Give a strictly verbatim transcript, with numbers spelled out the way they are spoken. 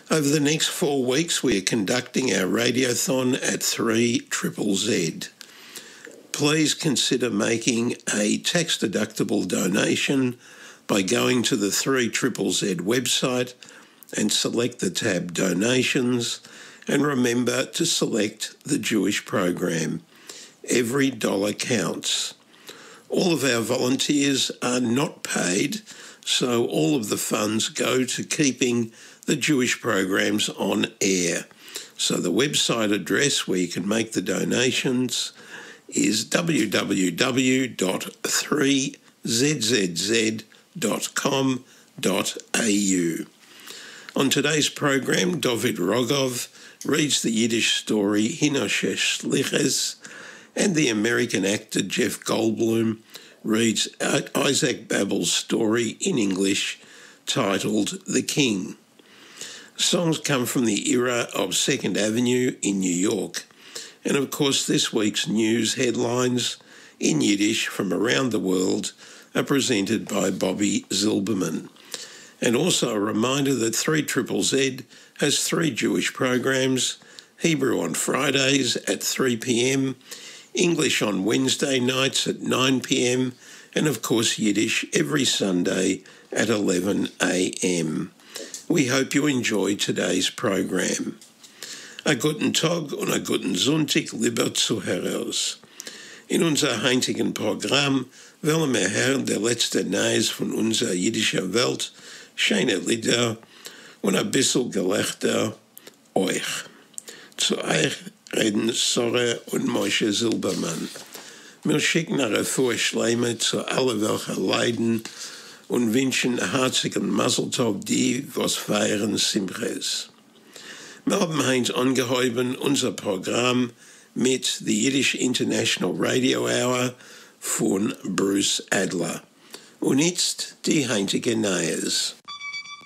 Over the next four weeks, we are conducting our radiothon at three triple Z. Please consider making a tax-deductible donation by going to the three triple Z website and select the tab Donations, and remember to select the Jewish program. Every dollar counts. All of our volunteers are not paid, so all of the funds go to keeping the Jewish programs on air. So the website address where you can make the donations is w w w dot three z z z dot com dot a u. On today's program, David Rogov reads the Yiddish story Hinoshesh Shliches, and the American actor Jeff Goldblum reads Isaac Babel's story in English titled The King. Songs come from the era of Second Avenue in New York. And of course, this week's news headlines in Yiddish from around the world are presented by Bobby Zilberman. And also a reminder that three triple Z has three Jewish programs: Hebrew on Fridays at three p.m, English on Wednesday nights at nine p.m, and of course Yiddish every Sunday at eleven a.m. We hope you enjoy today's program. A guten Tag und a guten Sonntag, lieber Zuhörers. In unser heutigen Programm wollen wir hören der letzte Neues von unserer jiddischer Welt, schöne Lieder und ein bisschen Gelächter euch. Zu euch reden Sore und Moshe Zilberman. Wir schicken eine Vorschleife zu allen, welche leiden, und wünschen einen herzigen Mazel Tov die, was feiern Simches. Wir haben heute angehäuben unser Programm mit the Yiddish International Radio Hour von Bruce Adler. Und jetzt die heutige Neues.